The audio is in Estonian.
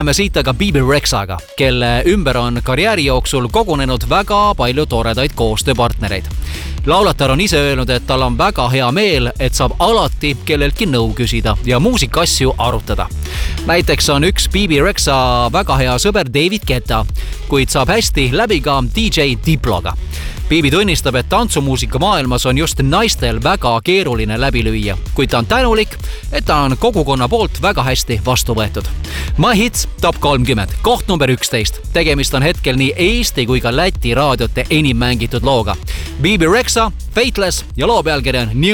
Me siit aga Bibi Rexaga, kelle ümber on karjääri jooksul kogunenud väga palju toredaid koostööpartnereid. Laulatar on ise öelnud, et tal on väga hea meel, et saab alati kelleltki nõu küsida ja muusikasju arutada. Näiteks on üks Bibi Rexa väga hea sõber David Guetta, kuid saab hästi läbi ka DJ Diploga. Bibi tunnistab, et tantsumuusika maailmas on just naistel väga keeruline läbi lüüa, kuid ta on tänulik, et ta on kogukonna poolt väga hästi vastu võetud. My Hits Top 30, koht number 11. Tegemist on hetkel nii Eesti kui ka Läti raadiote enim mängitud looga. Bibi Rexa, Faithless ja loo pealkiri on New